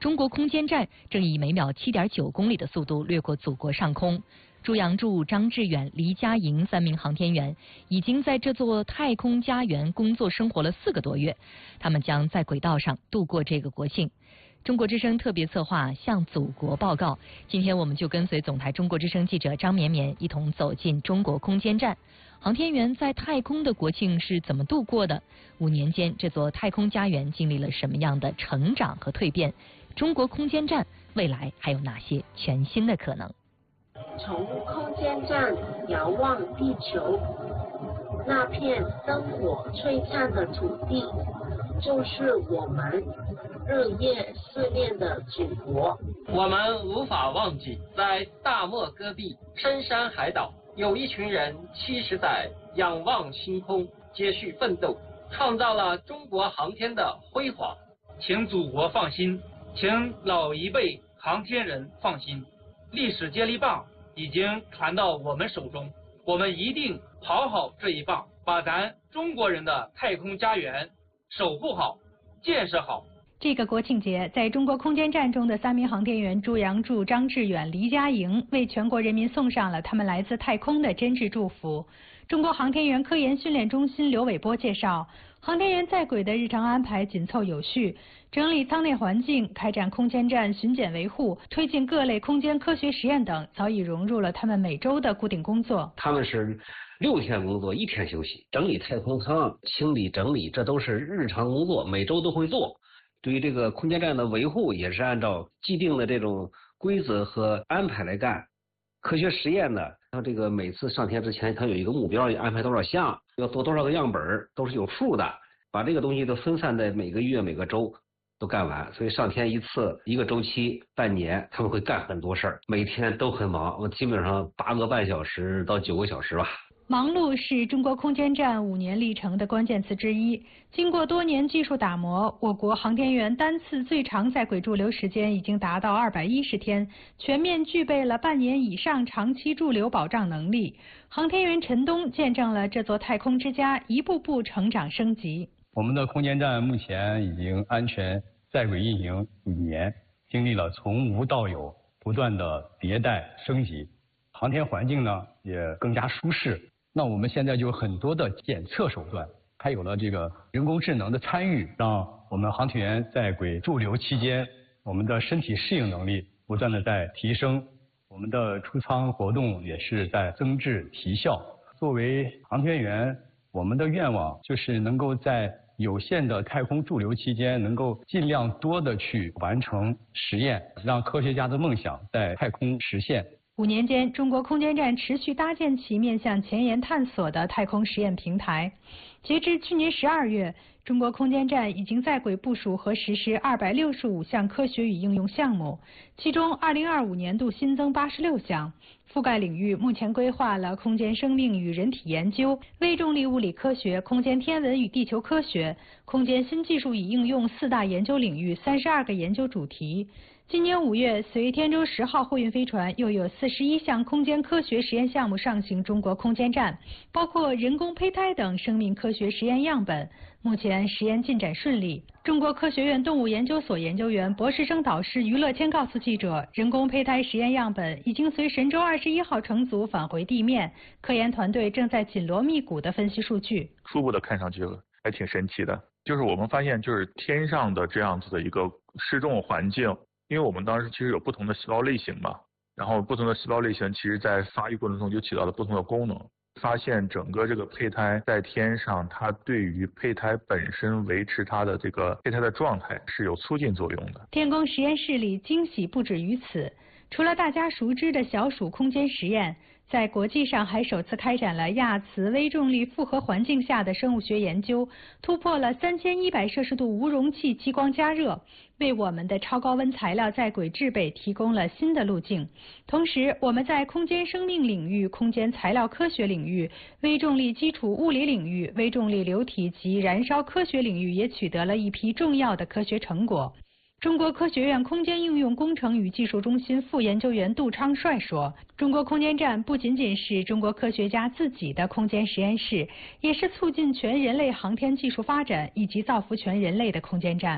中国空间站正以每秒7.9公里的速度掠过祖国上空。朱杨柱、张志远、黎佳莹3名航天员已经在这座太空家园工作生活了4个多月，他们将在轨道上度过这个国庆。中国之声特别策划向祖国报告，今天我们就跟随总台中国之声记者张绵绵一同走进中国空间站。航天员在太空的国庆是怎么度过的？5年间，这座太空家园经历了什么样的成长和蜕变？中国空间站未来还有哪些全新的可能？ 从空间站遥望地球，那片灯火璀璨的土地，就是我们日夜思念的祖国。 我们无法忘记，在大漠戈壁、深山海岛，有一群人70载仰望星空，接续奋斗，创造了中国航天的辉煌。 请祖国放心，请老一辈航天人放心，历史接力棒已经传到我们手中，我们一定跑好这一棒，把咱中国人的太空家园守护好、建设好。 这个国庆节，在中国空间站中的3名航天员朱杨柱、张志远、黎佳莹为全国人民送上了他们来自太空的真挚祝福。中国航天员科研训练中心刘伟波介绍，航天员在轨的日常安排紧凑有序，整理舱内环境，开展空间站巡检维护，推进各类空间科学实验等，早已融入了他们每周的固定工作。 他们是6天工作，1天休息，整理太空舱、清理整理，这都是日常工作，每周都会做。对于这个空间站的维护，也是按照既定的这种规则和安排来干。科学实验呢，像这个每次上天之前，它有一个目标，安排多少项，要做多少个样本，都是有数的。把这个东西都分散在每个月、每个周都干完，所以上天一次1个周期半年，他们会干很多事儿，每天都很忙，我基本上8个半小时到9个小时吧。 忙碌是中国空间站5年历程的关键词之一。经过多年技术打磨，我国航天员单次最长在轨驻留时间已经达到210天，全面具备了半年以上长期驻留保障能力。航天员陈东见证了这座太空之家一步步成长升级。 我们的空间站目前已经安全在轨运行5年，经历了从无到有不断的迭代升级，航天环境呢也更加舒适。那我们现在就有很多的检测手段，还有了这个人工智能的参与，让我们航天员在轨驻留期间，我们的身体适应能力不断的在提升，我们的出舱活动也是在增质提效。作为航天员，我们的愿望就是能够在有限的太空驻留期间，能够尽量多的去完成实验，让科学家的梦想在太空实现。 5年间，中国空间站持续搭建起面向前沿探索的太空实验平台。截至去年12月，中国空间站已经在轨部署和实施265项科学与应用项目，其中2025年度新增86项，覆盖领域目前规划了空间生命与人体研究、微重力物理科学、空间天文与地球科学、空间新技术与应用4大研究领域32个研究主题。今年5月，随天舟10号货运飞船又有41项空间科学实验项目上行中国空间站，包括人工胚胎等生命科学实验样本。目前实验进展顺利。中国科学院动物研究所研究员、博士生导师于乐谦告诉记者，人工胚胎实验样本已经随神舟21号乘组返回地面，科研团队正在紧锣密鼓地分析数据。 初步的看上去还挺神奇的，就是我们发现就是天上的这样子的一个失重环境，因为我们当时其实有不同的细胞类型嘛，然后不同的细胞类型其实在发育过程中就起到了不同的功能。发现整个这个胚胎在天上，它对于胚胎本身维持它的这个胚胎的状态是有促进作用的。 天宫实验室里惊喜不止于此，除了大家熟知的小鼠空间实验，在国际上还首次开展了亚磁微重力复合环境下的生物学研究，突破了3100摄氏度无容器激光加热，为我们的超高温材料在轨制备提供了新的路径。同时，我们在空间生命领域、空间材料科学领域、微重力基础物理领域、微重力流体及燃烧科学领域也取得了一批重要的科学成果。中国科学院空间应用工程与技术中心副研究员杜昌帅说，中国空间站不仅仅是中国科学家自己的空间实验室，也是促进全人类航天技术发展以及造福全人类的空间站。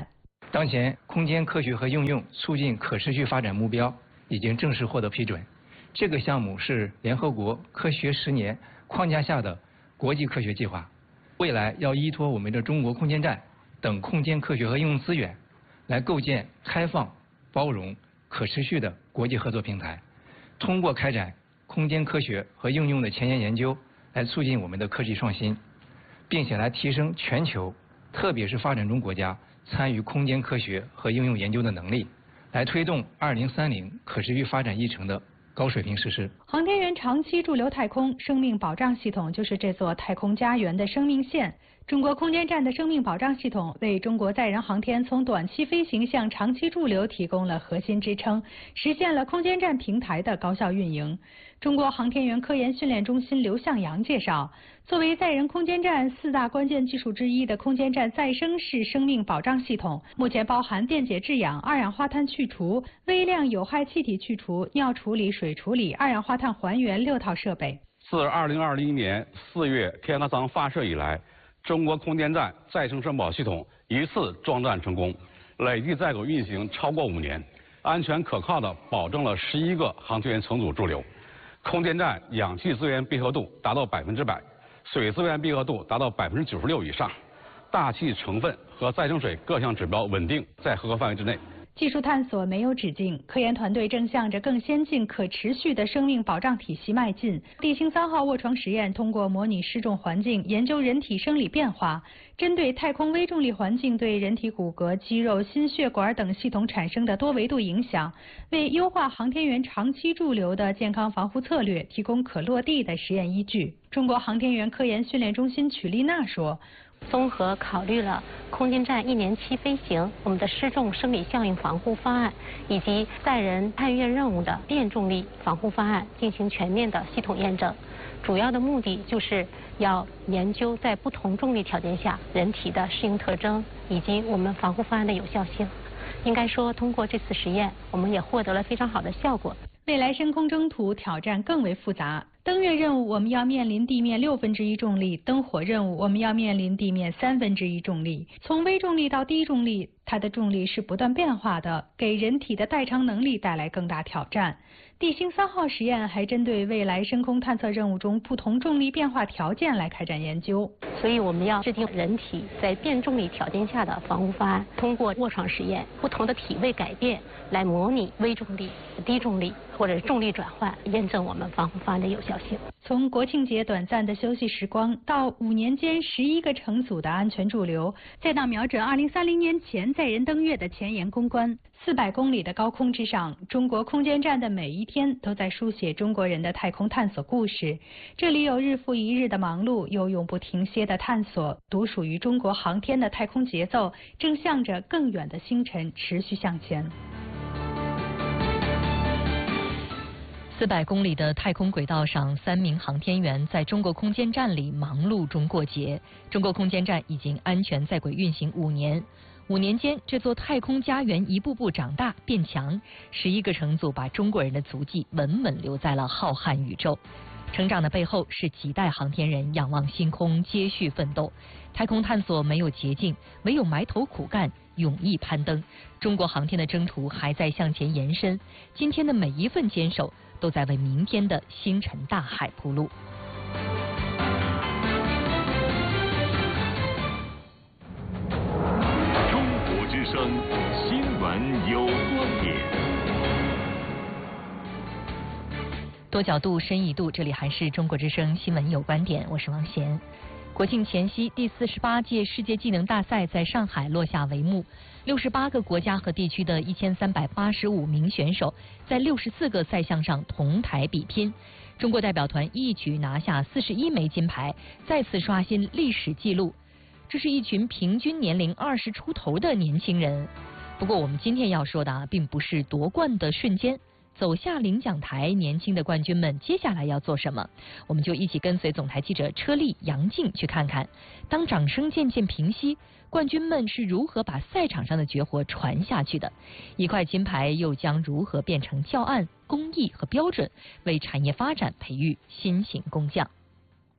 当前空间科学和应用促进可持续发展目标已经正式获得批准。这个项目是联合国科学10年框架下的国际科学计划，未来要依托我们的中国空间站等空间科学和应用资源，来构建开放、包容、可持续的国际合作平台。通过开展空间科学和应用的前沿研究，来促进我们的科技创新，并且来提升全球，特别是发展中国家参与空间科学和应用研究的能力，来推动2030可持续发展议程的高水平实施。 航天员长期驻留太空，生命保障系统就是这座太空家园的生命线。中国空间站的生命保障系统为中国载人航天从短期飞行向长期驻留提供了核心支撑，实现了空间站平台的高效运营。中国航天员科研训练中心刘向阳介绍，作为载人空间站4大关键技术之一的空间站再生式生命保障系统，目前包含电解质氧、二氧化碳去除、微量有害气体去除、尿处理、水处理、二氧化碳还原6套设备。 自2020年4月天和舱发射以来，中国空间站再生生保系统一次装站成功，累计在轨运行超过5年，安全可靠地保证了11个航天员乘组驻留。空间站氧气资源闭合度达到100%，水资源闭合度达到96%以上，大气成分和再生水各项指标稳定在合格范围之内。 技术探索没有止境，科研团队正向着更先进、可持续的生命保障体系迈进。地星3号卧床实验通过模拟失重环境，研究人体生理变化，针对太空微重力环境对人体骨骼、肌肉、心血管等系统产生的多维度影响，为优化航天员长期驻留的健康防护策略提供可落地的实验依据。中国航天员科研训练中心曲丽娜说， 综合考虑了空间站1年期飞行、我们的失重生理效应防护方案以及载人探月任务的变重力防护方案，进行全面的系统验证。主要的目的就是要研究在不同重力条件下人体的适应特征以及我们防护方案的有效性。应该说，通过这次实验，我们也获得了非常好的效果。 未来深空征途挑战更为复杂。登月任务我们要面临地面1/6重力，登火任务我们要面临地面1/3重力。从微重力到低重力，它的重力是不断变化的，给人体的代偿能力带来更大挑战。地星3号实验还针对未来深空探测任务中不同重力变化条件来开展研究。 所以我们要制定人体在变重力条件下的防护方案，通过卧床实验，不同的体位改变来模拟微重力、低重力或者重力转换，验证我们防护方案的有效性。 从国庆节短暂的休息时光，到5年间11个乘组的安全驻留，再到瞄准2030年前载人登月的前沿攻关，400公里的高空之上，中国空间站的每一天都在书写中国人的太空探索故事。这里有日复一日的忙碌，有永不停歇的探索，独属于中国航天的太空节奏正向着更远的星辰持续向前。 400公里的太空轨道上，3名航天员在中国空间站里忙碌中过节。中国空间站已经安全在轨运行5年，5年间，这座太空家园一步步长大变强，11个乘组把中国人的足迹稳稳留在了浩瀚宇宙。成长的背后是几代航天人仰望星空，接续奋斗。太空探索没有捷径，唯有埋头苦干，勇毅攀登。中国航天的征途还在向前延伸，今天的每一份坚守都在为明天的星辰大海铺路。 中国之声新闻有观点。 多角度，深一度，这里还是中国之声新闻有观点，我是王贤。国庆前夕，第48届世界技能大赛在上海落下帷幕。68个国家和地区的1385名选手在64个赛项上同台比拼，中国代表团一举拿下41枚金牌，再次刷新历史纪录。这是一群平均年龄20出头的年轻人。不过我们今天要说的并不是夺冠的瞬间。走下领奖台，年轻的冠军们接下来要做什么？我们就一起跟随总台记者车丽、杨静去看看，当掌声渐渐平息，冠军们是如何把赛场上的绝活传下去的？一块金牌又将如何变成教案、工艺和标准，为产业发展培育新型工匠？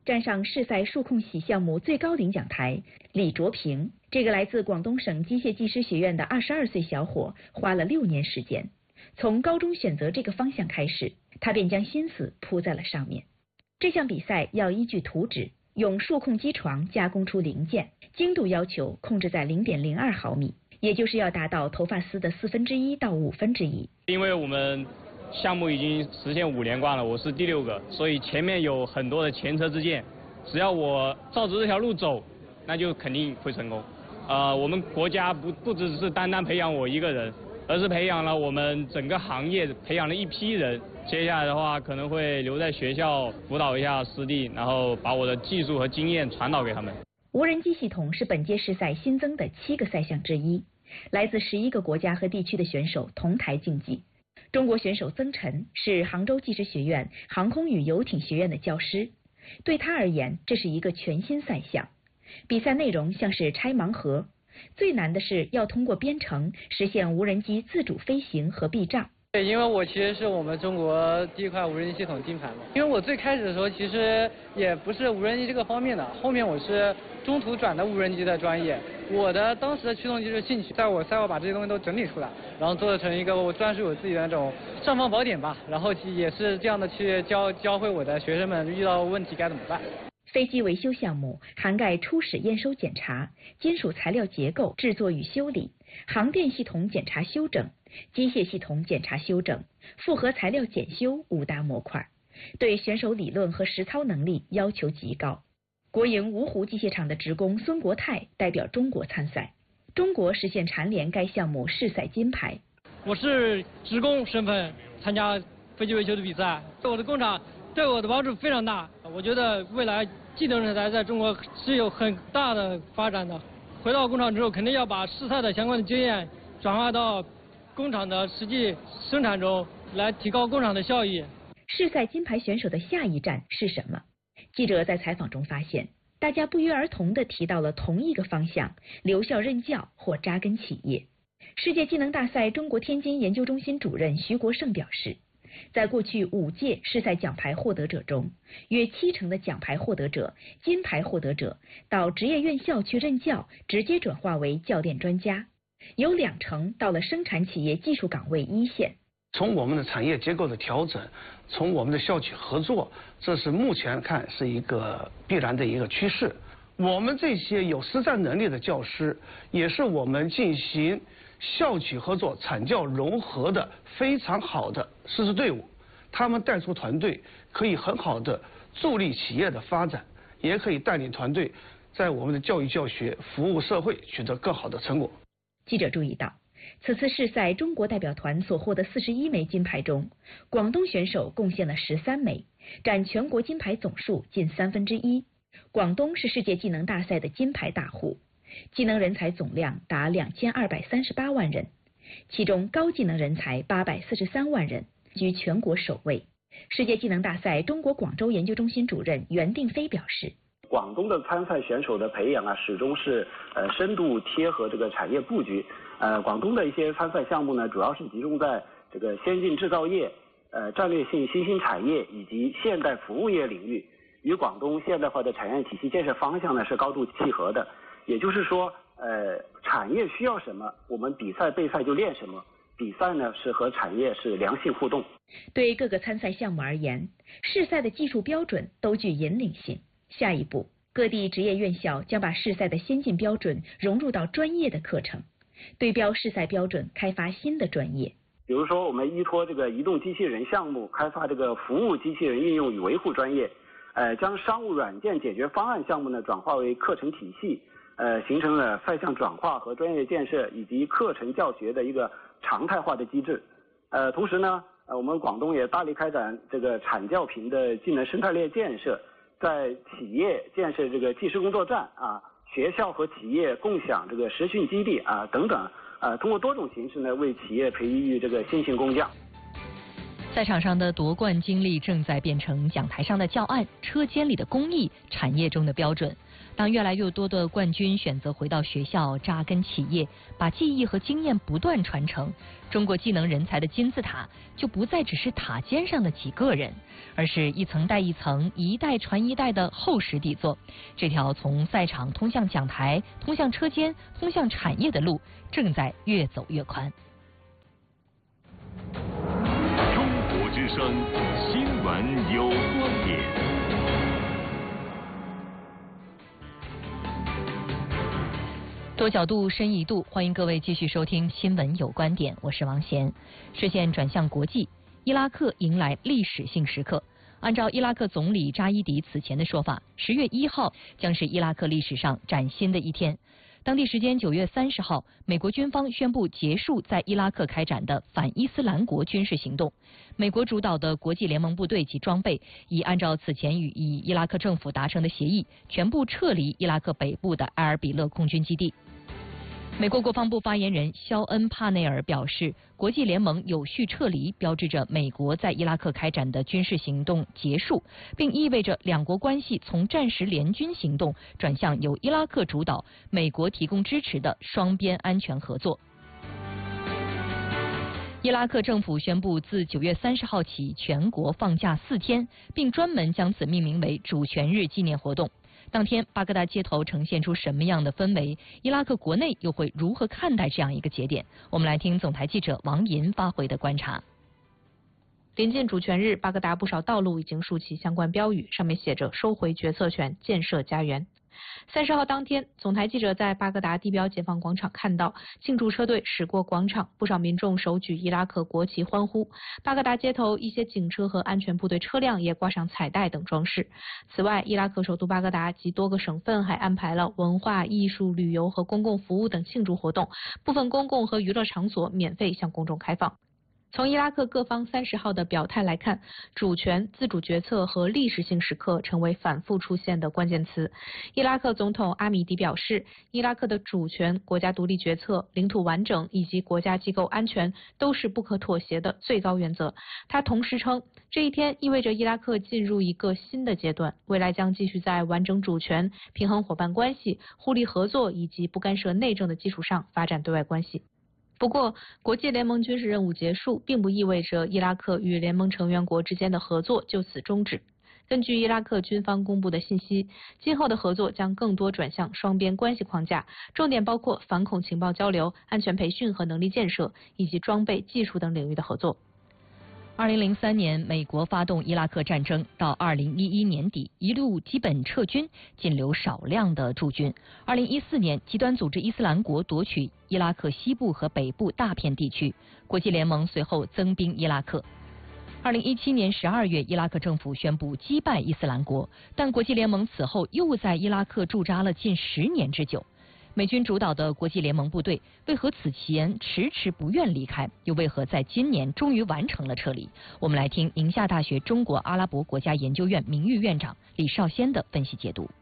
站上市赛数控洗项目最高领奖台，李卓平，这个来自广东省机械技师学院的22岁小伙，花了6年时间。从高中选择这个方向开始，他便将心思扑在了上面。这项比赛要依据图纸，用数控机床加工出零件，精度要求控制在0.02毫米，也就是要达到头发丝的1/4到1/5。 因为我们项目已经实现5连冠了，我是第6个，所以前面有很多的前车之鉴，只要我照着这条路走，那就肯定会成功。我们国家不只是单单培养我一个人，而是培养了我们整个行业，培养了一批人。接下来的话，可能会留在学校辅导一下师弟，然后把我的技术和经验传导给他们。 无人机系统是本届世赛新增的7个赛项之一，来自11个国家和地区的选手同台竞技。中国选手曾晨是杭州技师学院航空与游艇学院的教师，对他而言，这是一个全新赛项。比赛内容像是拆盲盒，最难的是要通过编程实现无人机自主飞行和避障。 对，因为我其实是我们中国第1块无人机系统金牌嘛。因为我最开始的时候其实也不是无人机这个方面的，后面我是中途转的无人机的专业。我的当时的驱动技术兴趣，在我赛后把这些东西都整理出来，然后做成一个我专属我自己的那种尚方宝典吧。然后也是这样的去教会我的学生们遇到问题该怎么办。 飞机维修项目涵盖初始验收检查、金属材料结构制作与修理、航电系统检查修整、机械系统检查修整、复合材料检修5大模块，对选手理论和实操能力要求极高。国营芜湖机械厂的职工孙国泰代表中国参赛，中国实现蝉联该项目世赛金牌。 我是职工身份参加飞机维修的比赛，我的工厂对我的帮助非常大，我觉得未来技能人才在中国是有很大的发展的。回到工厂之后，肯定要把世赛的相关的经验转化到工厂的实际生产中，来提高工厂的效益。 世赛金牌选手的下一站是什么？记者在采访中发现，大家不约而同地提到了同一个方向：留校任教或扎根企业。世界技能大赛中国天津研究中心主任徐国胜表示，在过去5届世赛奖牌获得者中，约70%的奖牌获得者、金牌获得者到职业院校去任教，直接转化为教练专家，有2%到了生产企业技术岗位一线。 从我们的产业结构的调整，从我们的校企合作，这是目前看是一个必然的一个趋势。我们这些有实战能力的教师，也是我们进行校企合作、产教融合的非常好的师资队伍。他们带出团队，可以很好的助力企业的发展，也可以带领团队在我们的教育教学、服务社会取得更好的成果。 记者注意到，此次世赛中国代表团所获的41枚金牌中，广东选手贡献了13枚，占全国金牌总数近1/3。广东是世界技能大赛的金牌大户，技能人才总量达2238万人，其中高技能人才843万人，居全国首位。世界技能大赛中国广州研究中心主任袁定飞表示， 广东的参赛选手的培养始终是深度贴合这个产业布局。广东的一些参赛项目呢，主要是集中在这个先进制造业、战略性新兴产业以及现代服务业领域，与广东现代化的产业体系建设方向呢是高度契合的。也就是说，产业需要什么，我们比赛备赛就练什么。比赛呢是和产业是良性互动。 对各个参赛项目而言，世赛的技术标准都具引领性。下一步，各地职业院校将把世赛的先进标准融入到专业的课程，对标世赛标准，开发新的专业。 比如说，我们依托这个移动机器人项目，开发这个服务机器人应用与维护专业，将商务软件解决方案项目呢转化为课程体系，形成了赛项转化和专业建设以及课程教学的一个常态化的机制。同时呢，我们广东也大力开展这个产教评的技能生态链建设，在企业建设这个技师工作站学校和企业共享这个实训基地等等，通过多种形式呢，为企业培育这个新型工匠。 赛场上的夺冠经历正在变成讲台上的教案、车间里的工艺、产业中的标准。 当越来越多的冠军选择回到学校扎根企业，把技艺和经验不断传承，中国技能人才的金字塔就不再只是塔尖上的几个人，而是一层带一层、一代传一代的厚实底座。这条从赛场通向讲台、通向车间、通向产业的路，正在越走越宽。 中国之声新闻有观点。 多角度，深一度，欢迎各位继续收听《新闻有观点》，我是王贤。视线转向国际，伊拉克迎来历史性时刻。按照伊拉克总理扎伊迪此前的说法，10月1号将是伊拉克历史上崭新的一天。当地时间9月30号，美国军方宣布结束在伊拉克开展的反伊斯兰国军事行动。美国主导的国际联盟部队及装备已按照此前与伊拉克政府达成的协议，全部撤离伊拉克北部的埃尔比勒空军基地。美国国防部发言人肖恩·帕内尔表示，国际联盟有序撤离标志着美国在伊拉克开展的军事行动结束，并意味着两国关系从战时联军行动转向由伊拉克主导、美国提供支持的双边安全合作。伊拉克政府宣布自9月30号起全国放假4天，并专门将此命名为主权日纪念活动。当天，巴格达街头呈现出什么样的氛围？伊拉克国内又会如何看待这样一个节点？我们来听总台记者王银发回的观察。 临近主权日，巴格达不少道路已经竖起相关标语，上面写着“收回决策权，建设家园”。30号当天，总台记者在巴格达地标解放广场看到庆祝车队驶过广场，不少民众手举伊拉克国旗欢呼。巴格达街头一些警车和安全部队车辆也挂上彩带等装饰。此外，伊拉克首都巴格达及多个省份还安排了文化艺术、旅游和公共服务等庆祝活动，部分公共和娱乐场所免费向公众开放。从伊拉克各方30号的表态来看，主权、自主决策和历史性时刻成为反复出现的关键词。伊拉克总统阿米迪表示，伊拉克的主权、国家独立决策、领土完整以及国家机构安全都是不可妥协的最高原则。他同时称，这一天意味着伊拉克进入一个新的阶段，未来将继续在完整主权、平衡伙伴关系、互利合作以及不干涉内政的基础上发展对外关系。不过，国际联盟军事任务结束，并不意味着伊拉克与联盟成员国之间的合作就此终止。根据伊拉克军方公布的信息，今后的合作将更多转向双边关系框架，重点包括反恐情报交流、安全培训和能力建设，以及装备、技术等领域的合作。 2003年，美国发动伊拉克战争，到2011年底一路基本撤军，仅留少量的驻军。2014年，极端组织伊斯兰国夺取伊拉克西部和北部大片地区，国际联盟随后增兵伊拉克。2017年12月，伊拉克政府宣布击败伊斯兰国，但国际联盟此后又在伊拉克驻扎了近10年之久。美军主导的国际联盟部队为何此前迟迟不愿离开，又为何在今年终于完成了撤离？我们来听宁夏大学中国阿拉伯国家研究院名誉院长李少先的分析解读。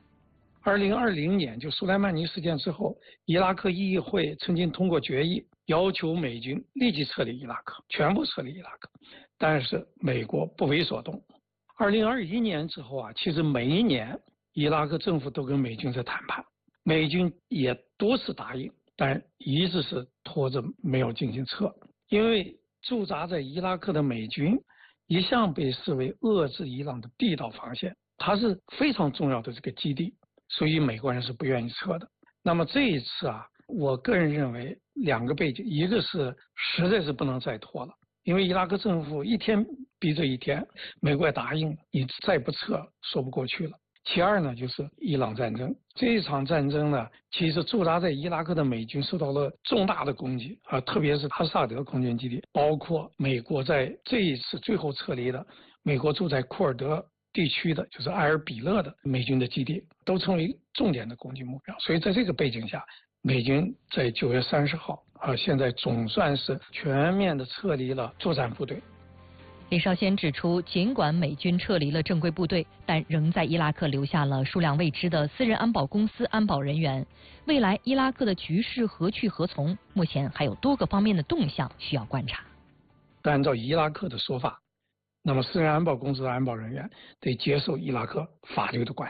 2020年就苏莱曼尼事件之后，伊拉克议会曾经通过决议，要求美军立即撤离伊拉克，全部撤离伊拉克，但是美国不为所动。2021年之后其实每一年伊拉克政府都跟美军在谈判，美军也多次答应，但一直是拖着没有进行撤。因为驻扎在伊拉克的美军一向被视为遏制伊朗的地道防线，它是非常重要的这个基地，所以美国人是不愿意撤的。那么这一次我个人认为2个背景，一个是实在是不能再拖了，因为伊拉克政府一天逼着一天，美国也答应了，你再不撤说不过去了。其二呢，就是伊朗战争。这一场战争呢，其实驻扎在伊拉克的美军受到了重大的攻击特别是哈萨德空军基地，包括美国在这一次最后撤离的美国驻在库尔德地区的就是埃尔比勒的美军的基地，都成为重点的攻击目标。所以在这个背景下，美军在9月30号现在总算是全面的撤离了作战部队。 李少先指出，尽管美军撤离了正规部队，但仍在伊拉克留下了数量未知的私人安保公司安保人员。未来伊拉克的局势何去何从，目前还有多个方面的动向需要观察。 按照伊拉克的说法，那么私人安保公司的安保人员得接受伊拉克法律的管辖，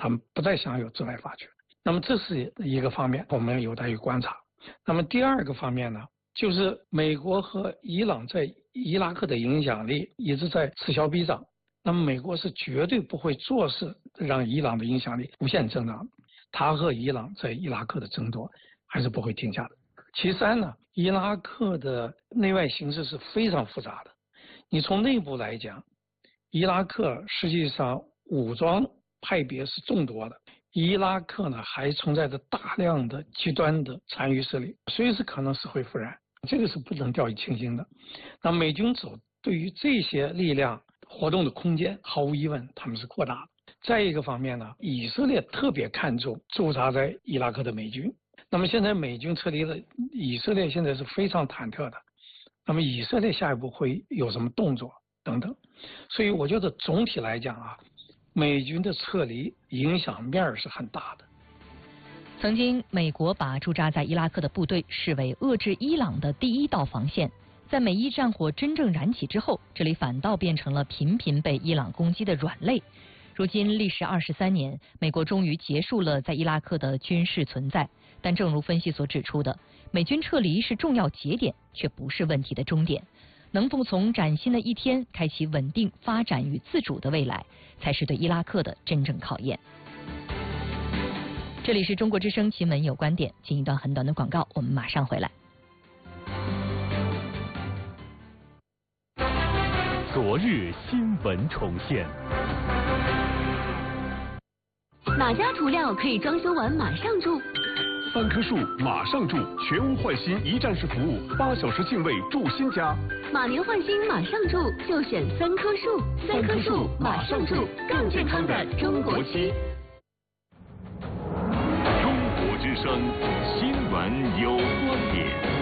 他们不再享有治外法权。那么这是一个方面，我们有待于观察。那么第二个方面呢，就是美国和伊朗在伊拉克的影响力一直在此消彼长。那么美国是绝对不会坐视让伊朗的影响力无限增长，他和伊朗在伊拉克的争夺还是不会停下的。其三呢，伊拉克的内外形势是非常复杂的。你从内部来讲，伊拉克实际上武装派别是众多的，伊拉克呢还存在着大量的极端的残余势力，随时可能死灰复燃，这个是不能掉以轻心的。那美军对于这些力量活动的空间，毫无疑问他们是扩大的。再一个方面呢，以色列特别看重驻扎在伊拉克的美军。那么现在美军撤离了，以色列现在是非常忐忑的。那么以色列下一步会有什么动作等等？所以我觉得总体来讲啊，美军的撤离影响面是很大的。 曾经，美国把驻扎在伊拉克的部队视为遏制伊朗的第一道防线。在美伊战火真正燃起之后，这里反倒变成了频频被伊朗攻击的软肋。如今历时23年，美国终于结束了在伊拉克的军事存在。但正如分析所指出的，美军撤离是重要节点，却不是问题的终点。能否从崭新的一天开启稳定发展与自主的未来，才是对伊拉克的真正考验。这里是中国之声新闻有观点，进一段很短的广告，我们马上回来。 昨日新闻重现。 哪家涂料可以装修完马上住 ？3棵树马上住，全屋换新一站式服务，8小时净位住新家。 马年换新马上住，就选3棵树，3棵树马上住，更健康的中国区。 中国之声新闻有观点。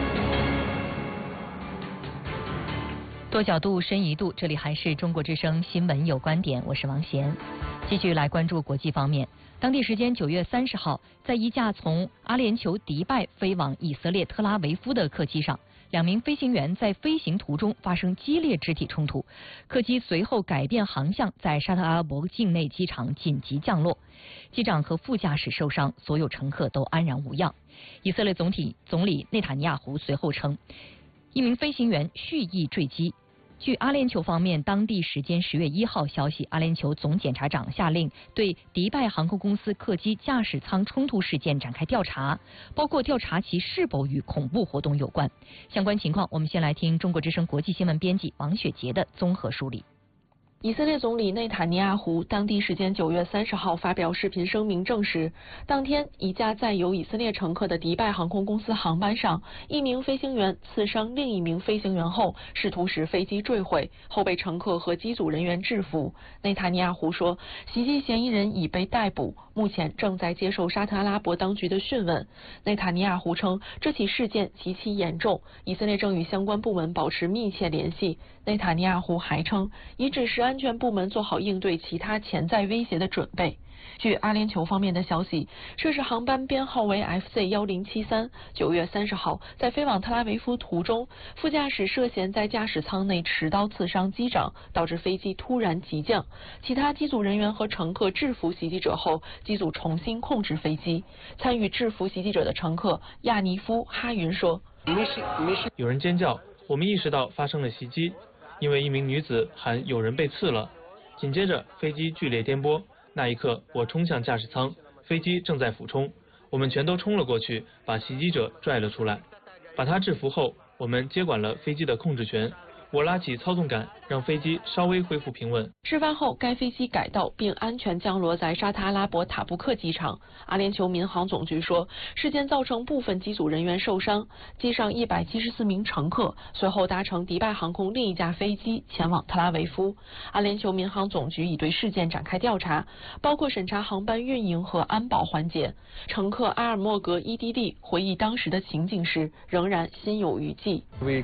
多角度深一度，这里还是中国之声新闻有观点，我是王贤。继续来关注国际方面。当地时间9月30号，在一架从阿联酋迪拜飞往以色列特拉维夫的客机上，2名飞行员在飞行途中发生激烈肢体冲突，客机随后改变航向，在沙特阿拉伯境内机场紧急降落，机长和副驾驶受伤，所有乘客都安然无恙。以色列总理内塔尼亚胡随后称，1名飞行员蓄意坠机。据阿联酋方面当地时间10月1号消息，阿联酋总检察长下令对迪拜航空公司客机驾驶舱冲突事件展开调查，包括调查其是否与恐怖活动有关。相关情况，我们先来听中国之声国际新闻编辑王雪杰的综合梳理。 以色列总理内塔尼亚胡当地时间9月30号发表视频声明证实，当天一架载有以色列乘客的迪拜航空公司航班上，1名飞行员刺伤另1名飞行员后，试图使飞机坠毁，后被乘客和机组人员制服。内塔尼亚胡说，袭击嫌疑人已被逮捕，目前正在接受沙特阿拉伯当局的讯问。内塔尼亚胡称，这起事件极其严重，以色列正与相关部门保持密切联系。内塔尼亚胡还称，已指示安全部门做好应对其他潜在威胁的准备。据阿联酋方面的消息，涉事航班编号为 FC1073， 9月30号在飞往特拉维夫途中，副驾驶涉嫌在驾驶舱内持刀刺伤机长，导致飞机突然急降。其他机组人员和乘客制服袭击者后，机组重新控制飞机。参与制服袭击者的乘客亚尼夫·哈云说：“ 有人尖叫，我们意识到发生了袭击，因为1名女子喊有人被刺了。紧接着飞机剧烈颠簸。那一刻，我冲向驾驶舱，飞机正在俯冲，我们全都冲了过去，把袭击者拽了出来。把他制服后，我们接管了飞机的控制权。我拉起操纵杆，让飞机稍微恢复平稳。 事发后，该飞机改道并安全降落在沙特阿拉伯塔布克机场。阿联酋民航总局说，事件造成部分机组人员受伤，机上174名乘客随后搭乘迪拜航空另一架飞机前往特拉维夫。阿联酋民航总局已对事件展开调查，包括审查航班运营和安保环节。乘客阿尔莫格伊迪蒂回忆当时的情景时，仍然心有余悸。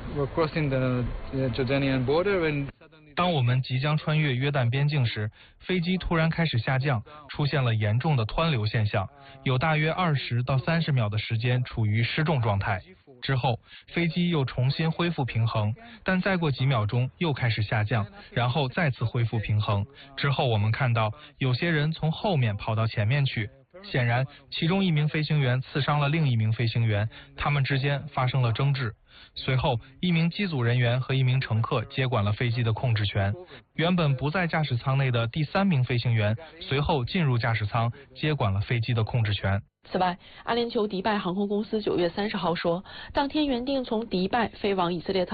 当我们即将穿越约旦边境时，飞机突然开始下降，出现了严重的湍流现象，有大约20到30秒的时间处于失重状态。 之后，飞机又重新恢复平衡，但再过几秒钟又开始下降，然后再次恢复平衡。之后我们看到有些人从后面跑到前面去，显然其中一名飞行员刺伤了另一名飞行员，他们之间发生了争执。随后，一名机组人员和一名乘客接管了飞机的控制权。原本不在驾驶舱内的第3名飞行员随后进入驾驶舱，接管了飞机的控制权。 此外，阿联酋迪拜航空公司9月30号说，当天原定从迪拜飞往以色列